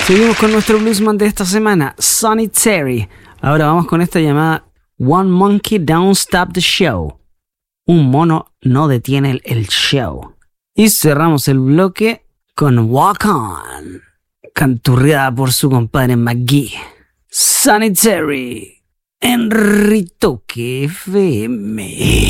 Seguimos con nuestro bluesman de esta semana, Sonny Terry. Ahora vamos con esta llamada One Monkey Don't Stop the Show. Un mono no detiene el show. Y cerramos el bloque con Walk On, canturreada por su compadre McGee. Sonny Terry en Ritoque FM.